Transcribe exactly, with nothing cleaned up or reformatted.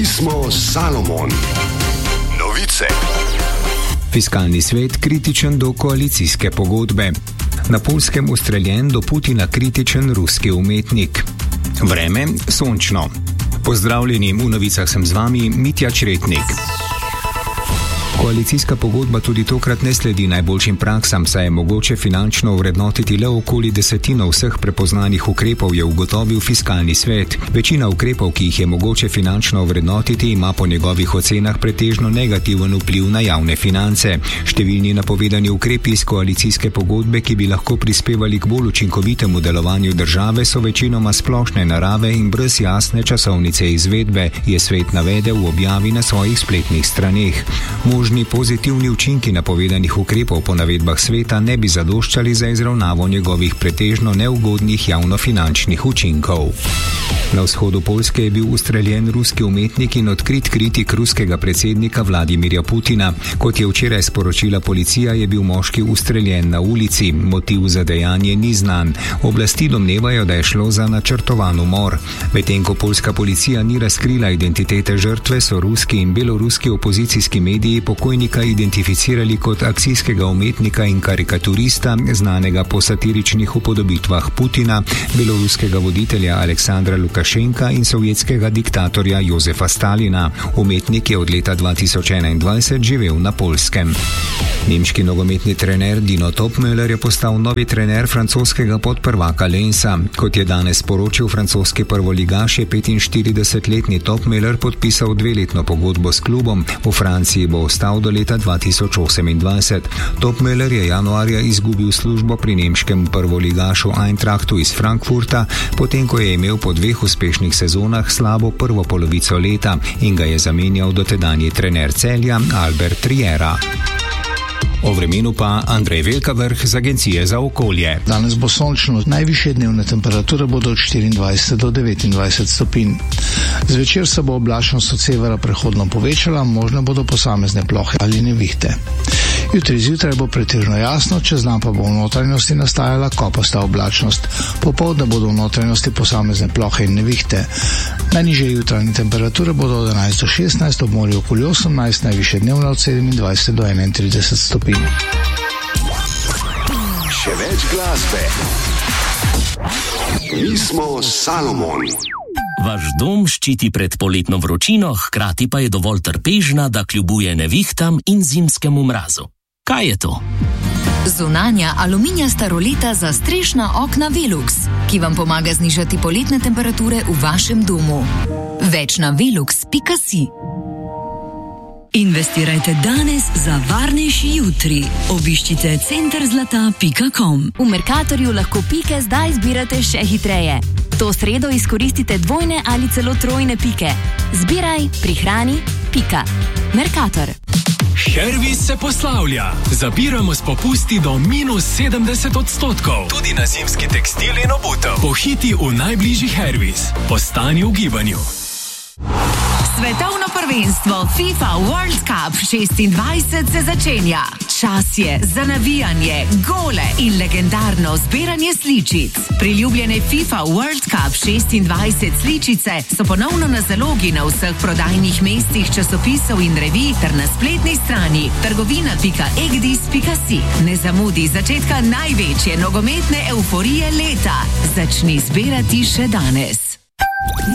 smo Salomon. Novice. Fiskalni svet kritičen do koalicijske pogodbe. Na Poljskem ustreljen do Putina kritičen ruski umetnik. Vreme sončno. Pozdravljeni, v novicah sem z vami Mitja Čretnik. Koalicijska pogodba tudi tokrat ne sledi najboljšim praksam, saj je mogoče finančno ovrednotiti le okoli desetino vseh prepoznanih ukrepov, je ugotovil fiskalni svet. Večina ukrepov, ki jih je mogoče finančno ovrednotiti, ima po njegovih ocenah pretežno negativen vpliv na javne finance. Številni napovedani ukrepi iz koalicijske pogodbe, ki bi lahko prispevali k bolj učinkovitemu delovanju države, so večinoma splošne narave in brez jasne časovnice izvedbe, je svet navedel v objavi na svojih spletnih straneh. Možni pozitivni učinki napovedanih ukrepov po navedbah sveta ne bi zadoščali za izravnavo njegovih pretežno neugodnih javnofinančnih učinkov. Na vzhodu Poljske je bil ustreljen ruski umetnik in odkrit kritik ruskega predsednika Vladimirja Putina. Kot je včeraj sporočila policija, je bil moški ustreljen na ulici. Motiv za dejanje ni znan. Oblasti domnevajo, da je šlo za načrtovan umor. Medtem ko poljska policija ni razkrila identitete žrtve, so ruski in beloruski opozicijski mediji pokojnika identificirali kot akcijskega umetnika in karikaturista, znanega po satiričnih upodobitvah Putina, beloruskega voditelja Aleksandra Lukašenka in sovjetskega diktatorja Jozefa Stalina. Umetnik je od leta dva tisoč enaindvajset živel na Poljskem. Nemški nogometni trener Dino Topmöller je postal novi trener francoskega podprvaka Lensa. Kot je danes sporočil francoski prvoligaš, je petinštiridesetletni Topmöller podpisal dveletno pogodbo s klubom. V Franciji bo ostal do leta dva tisoč osemindvajset. Topmöller je januarja izgubil službo pri nemškem prvoligašu Eintrachtu iz Frankfurta, potem ko je imel po dveh uspešnih sezonah slabo prvo polovico leta in ga je zamenjal dotedanji trener Celja Albert Riera. O vremenu pa Andrej Velkavrh z Agencije za okolje. Danes bo sončno, najvišje dnevne temperature bodo od štiriindvajset do devetindvajset stopinj. Zvečer se bo oblačnost od severa prehodno povečala, možne bodo posamezne plohe ali nevihte. Jutri zjutraj bo pretežno jasno, čez dan pa bo v notranjosti nastajala kopasta oblačnost. Popoldne bodo v notranjosti posamezne plohe in nevihte. Najnižje jutranje temperature bodo od enajst do šestnajst, ob morju okoli osemnajst, najvišje dnevne od sedemindvajset do enaintrideset stopinj. Še več glasbe. Mi smo Salomon. Vaš dom ščiti pred poletno vročino, hkrati pa je dovolj trpežna, da kljubuje nevihtam in zimskemu mrazu. Kaj je to? Zunanja aluminijasta roleta za strešna okna Velux, ki vam pomaga znižati poletne temperature v vašem domu. Več na velux pika si. Investirajte danes za varnejši jutri. Obiščite center zlata pika com. V Mercatorju lahko pike zdaj zbirate še hitreje. To sredo izkoristite dvojne ali celo trojne pike. Zbiraj, prihrani, pika. Mercator. Hervis se poslavlja. Zabiramo s popusti do minus sedemdeset odstotkov. Tudi na zimski tekstil in obutev. Pohiti v najbližji Hervis. Ostani v gibanju. Svetovno prvenstvo FIFA World Cup šestindvajset se začenja. Čas je za navijanje, gole in legendarno zbiranje sličic. Priljubljene FIFA World Cup šestindvajset sličice so ponovno na zalogi na vseh prodajnih mestih časopisov in revij ter na spletni strani trgovina pika egdis pika si. Ne zamudi začetka največje nogometne evforije leta. Začni zbirati še danes.